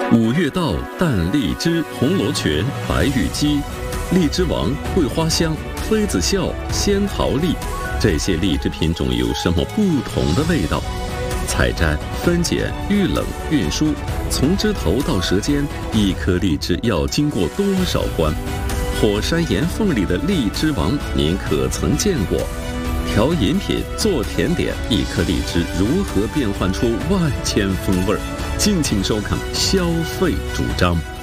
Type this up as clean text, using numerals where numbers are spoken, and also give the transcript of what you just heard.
五月稻、淡荔枝、红螺泉、白玉鸡、荔枝王、桂花香、妃子笑、仙桃荔，这些荔枝品种有什么不同的味道？采摘、分拣、预冷、运输，从枝头到舌尖，一颗荔枝要经过多少关？火山岩缝里的荔枝王，您可曾见过？调饮品、做甜点，一颗荔枝如何变换出万千风味？敬请收看《消费主张》。